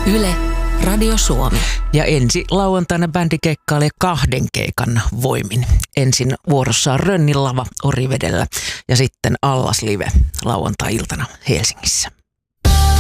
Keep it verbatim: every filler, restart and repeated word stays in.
Yle, Radio Suomi. Ja ensi lauantaina bändi keikkailee kahden keikan voimin. Ensin vuorossa on Rönnin lava Orivedellä ja sitten Allas Live lauantai-iltana Helsingissä.